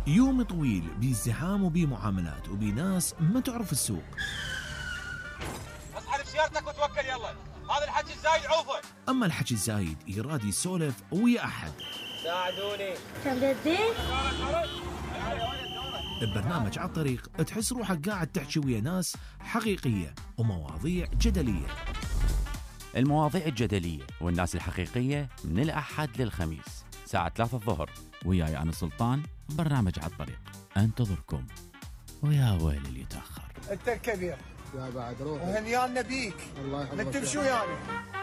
يوم طويل بازدحام وبمعاملات وبناس ما تعرف السوق. اصحى بسيارتك وتوكل يلا، هذا الحكي الزايد عوفه. اما الحكي الزايد يراد يسولف ويا احد. ساعدوني. كم بدي؟ ببرنامج على الطريق تحس روحك قاعد تحكي ويا ناس حقيقية ومواضيع جدلية. المواضيع الجدلية والناس الحقيقية من الأحد للخميس ساعة 3 الظهر، وياي أنا سلطان. برنامج على الطريق انتظركم، ويا ويل اللي يتأخر. انت الكبير يا بعد روح وهنيانا بيك. الله يحفظك. نكتب شو يعني؟